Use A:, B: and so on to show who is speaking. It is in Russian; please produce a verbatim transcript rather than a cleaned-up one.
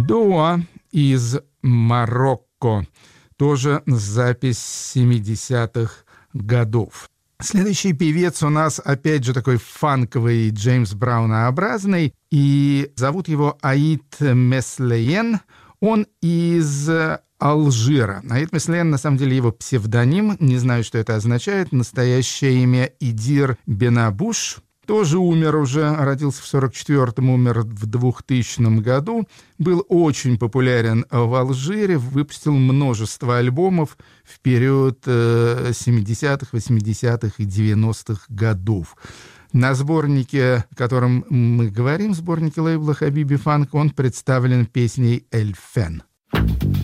A: Дуа из Марокко. Тоже запись семидесятых годов. Следующий певец у нас, опять же, такой фанковый, Джеймс Браунообразный, и зовут его Аид Меслеен. Он из Алжира. Аид Меслеен, на самом деле, его псевдоним, не знаю, что это означает. Настоящее имя Идир Бенабуш. Тоже умер уже, родился в сорок четвёртом, умер в двухтысячном году. Был очень популярен в Алжире, выпустил множество альбомов в период семидесятых, восьмидесятых и девяностых годов. На сборнике, о котором мы говорим, сборнике лейбла Хабиби Фанк, он представлен песней «Эль Фен».